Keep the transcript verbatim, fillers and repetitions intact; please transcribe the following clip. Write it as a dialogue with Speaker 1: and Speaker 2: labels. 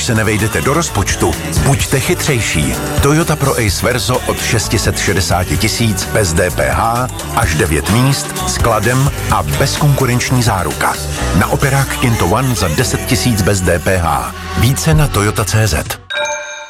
Speaker 1: už se nevejdete do rozpočtu, buďte chytřejší. Toyota Pro Ace Verso od šest set šedesát tisíc bez D P H, až devět míst, skladem a bezkonkurenční záruka. Na operák Kinto One za deset tisíc bez D P H. Více na Toyota tečka cé zet.